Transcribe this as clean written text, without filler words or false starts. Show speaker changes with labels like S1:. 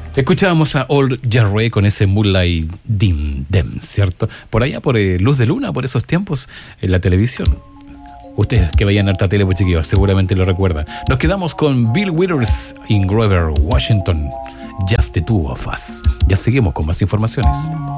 S1: Escuchábamos a Old Jarre con ese Moonlight Dim Dem, ¿cierto? Por allá, por Luz de Luna, por esos tiempos, en la televisión. Ustedes que vayan a harta tele, pues chiquillos, seguramente lo recuerdan. Nos quedamos con Bill Withers in Grover, Washington. Just the Two of Us. Ya seguimos con más informaciones.